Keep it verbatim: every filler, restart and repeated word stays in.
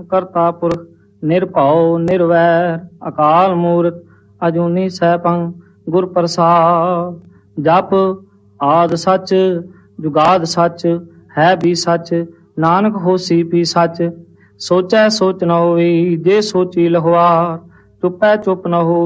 ਕਰਤਾ ਪੁਰਖ ਨਿਰਭਉ ਨਿਰਵੈਰ ਅਕਾਲ ਮੂਰਤ ਅਜੂਨੀ ਸੈਭੰ ਗੁਰ ਪ੍ਰਸਾਦ। ਜਪ ਆਦਿ ਸੱਚ ਜੁਗਾਦ ਸੱਚ ਹੈ ਵੀ ਸੱਚ ਨਾਨਕ ਹੋਸੀ ਵੀ ਸੱਚ। ਸੋਚੈ ਸੋਚ ਨ ਹੋਈ ਜੇ ਸੋਚੀ ਲਹੁਆਰ ਚੁੱਪੈ ਚੁੱਪ ਨ ਹੋ